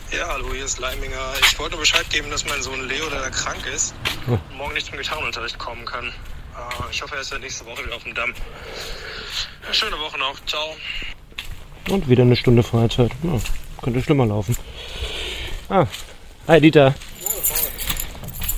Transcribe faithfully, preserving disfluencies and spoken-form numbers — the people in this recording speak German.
Ja, hallo, hier ist Leiminger. Ich wollte nur Bescheid geben, dass mein Sohn Leo, der krank ist, Oh. und morgen nicht zum Gitarrenunterricht kommen kann. Äh, ich hoffe, er ist ja nächste Woche wieder auf dem Damm. Ja, schöne Woche noch. Ciao. Und wieder eine Stunde Freizeit. Ja, könnte schlimmer laufen. Ah, hi Dieter.